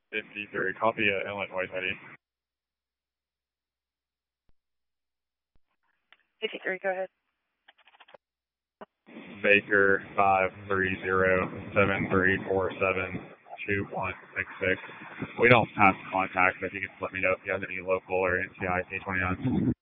53, copy Inlet White ID. 53, go ahead. Baker 530-7347-2166. We don't have contact, but you can let me know if you have any local or NCI K29.